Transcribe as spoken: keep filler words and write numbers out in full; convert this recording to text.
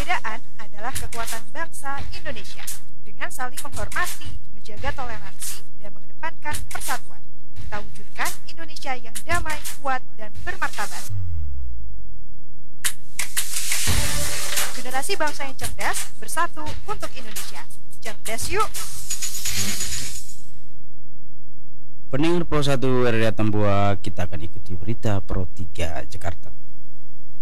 Perbedaan adalah kekuatan bangsa Indonesia. Dengan saling menghormati, menjaga toleransi, dan mengedepankan persatuan, kita wujudkan Indonesia yang damai, kuat, dan bermartabat. Generasi bangsa yang cerdas, bersatu untuk Indonesia. Cerdas yuk! Pendengar Pro satu R R I Atambua, kita akan ikuti berita Pro tiga Jakarta.